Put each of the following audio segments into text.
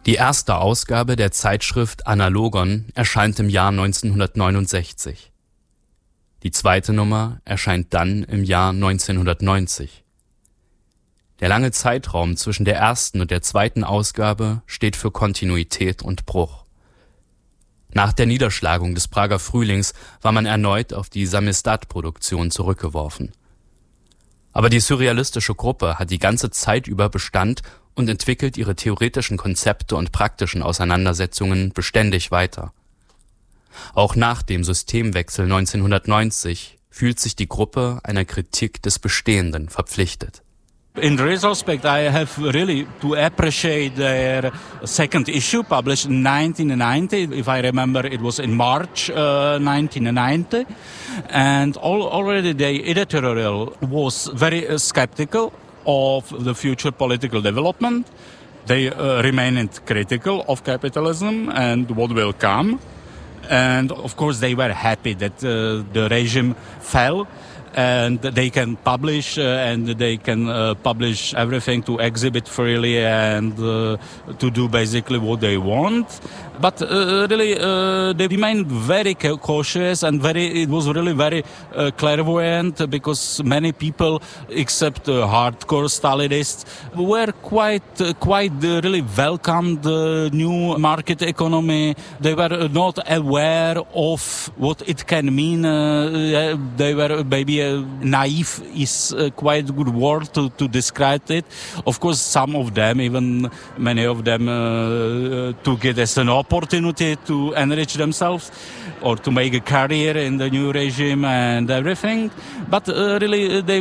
Die erste Ausgabe der Zeitschrift Analogon erscheint im Jahr 1969. Die zweite Nummer erscheint dann im Jahr 1990. Der lange Zeitraum zwischen der ersten und der zweiten Ausgabe steht für Kontinuität und Bruch. Nach der Niederschlagung des Prager Frühlings war man erneut auf die Samisdat-Produktion zurückgeworfen. Aber die surrealistische Gruppe hat die ganze Zeit über Bestand und entwickelt ihre theoretischen Konzepte und praktischen Auseinandersetzungen beständig weiter. Auch nach dem Systemwechsel 1990 fühlt sich die Gruppe einer Kritik des Bestehenden verpflichtet. In retrospect, I have really to appreciate their second issue published in 1990. If I remember, it was in March 1990. And already the editorial was very skeptical of the future political development. They remained critical of capitalism and what will come. And of course, they were happy that the regime fell. And they can publish and they can publish everything to exhibit freely and to do basically what they want. But really, they remained very cautious and it was really very clairvoyant because many people, except hardcore Stalinists, were quite really welcomed the new market economy. They were not aware of what it can mean. They were maybe naive is quite a good word to describe it. Of course, some of them, even many of them, took it as an opportunity to enrich themselves or to make a career in the new regime and everything. But really, they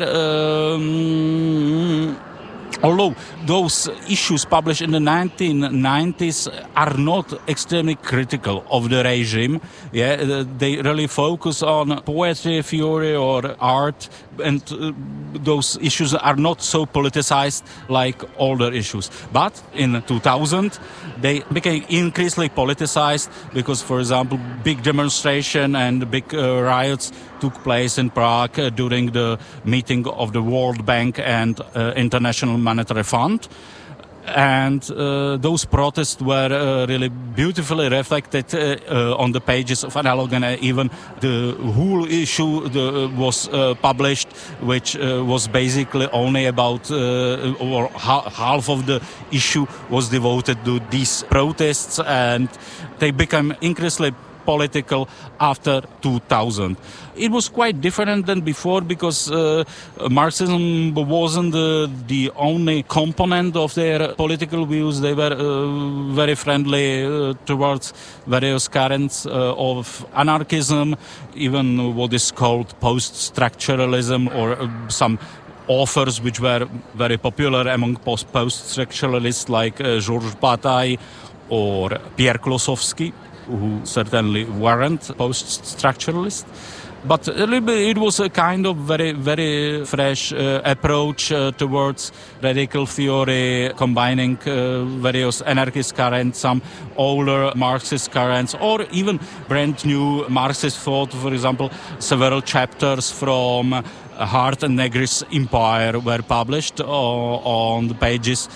were... Although those issues published in the 1990s are not extremely critical of the regime, they really focus on poetry, theory, or art, and those issues are not so politicized like older issues. But in 2000, they became increasingly politicized because, for example, big demonstration and big riots took place in Prague during the meeting of the World Bank and International Monetary Fund. And those protests were really beautifully reflected on the pages of Analogon. Even the whole issue was published, which was basically only about, or half of the issue was devoted to these protests, and they became increasingly political after 2000. It was quite different than before because Marxism wasn't the only component of their political views. They were very friendly towards various currents of anarchism, even what is called post-structuralism, or some authors which were very popular among post-structuralists like Georges Bataille or Pierre Klossowski, who certainly weren't post-structuralist. But it was a kind of very, very fresh approach towards radical theory, combining various anarchist currents, some older Marxist currents, or even brand new Marxist thought. For example, several chapters from Hart and Negri's Empire were published on the pages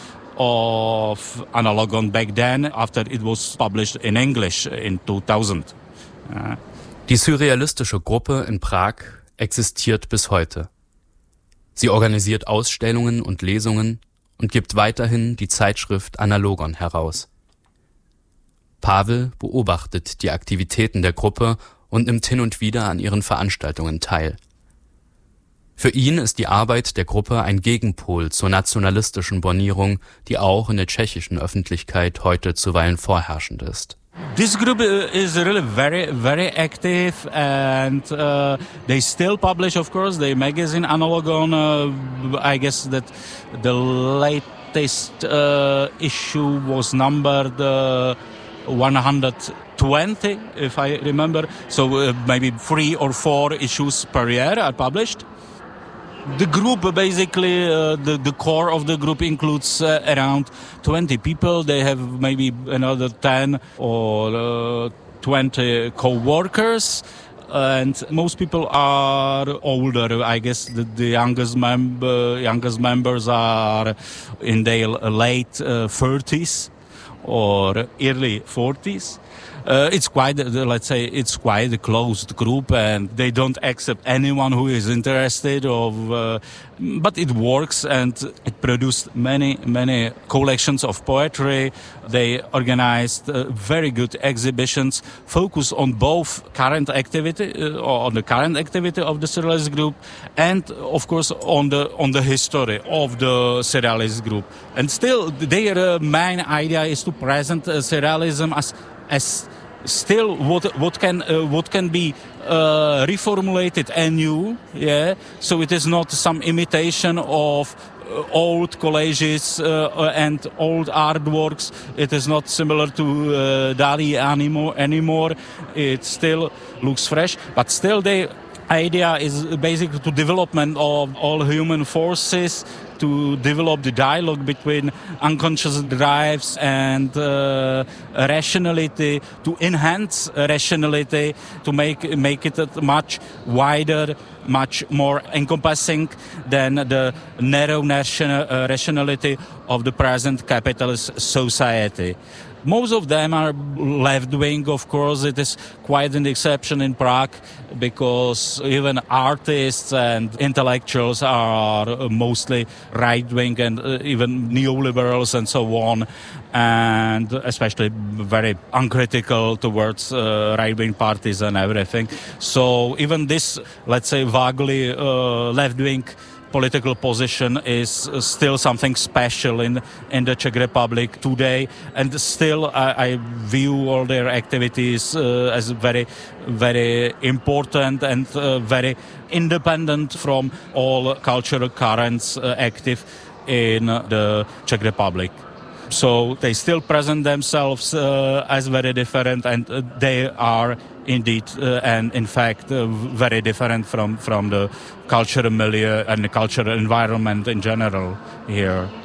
of Analogon back then, after it was published in English in 2000. Die surrealistische Gruppe in Prag existiert bis heute. Sie organisiert Ausstellungen und Lesungen und gibt weiterhin die Zeitschrift Analogon heraus. Pavel beobachtet die Aktivitäten der Gruppe und nimmt hin und wieder an ihren Veranstaltungen teil. Für ihn ist die Arbeit der Gruppe ein Gegenpol zur nationalistischen Bornierung, die auch in der tschechischen Öffentlichkeit heute zuweilen vorherrschend ist. This group is really very, very active, and they still publish, of course, the magazine Analogon. I guess that the latest issue was numbered 120, if I remember. So maybe 3 or 4 issues per year are published. The group, basically, the core of the group includes around 20 people. They have maybe another 10 or 20 co-workers. And most people are older. I guess the youngest members are in their late 30s. or early 40s. It's quite, let's say, it's quite a closed group, and they don't accept anyone who is interested. But it works, and it produced many collections of poetry. They organized very good exhibitions, focus on both current activity, on the current activity of the Surrealist group, and of course on the history of the Surrealist group. And still, their main idea is to present Surrealism as still what can be reformulated anew, yeah. So it is not some imitation of old collages and old artworks. It is not similar to Dali anymore. It still looks fresh, but still the idea is basically to development of all human forces, to develop the dialogue between unconscious drives and rationality, to enhance rationality, to make it much wider, much more encompassing than the narrow rationality of the present capitalist society. Most of them are left-wing, of course. It is quite an exception in Prague, because even artists and intellectuals are mostly right-wing, and even neoliberals and so on, and especially very uncritical towards right-wing parties and everything. So even this, let's say, vaguely left-wing political position is still something special in the Czech Republic today, and still I view all their activities as very, very important and very independent from all cultural currents active in the Czech Republic. So they still present themselves as very different, and they are indeed and in fact very different from the cultural milieu and the cultural environment in general here.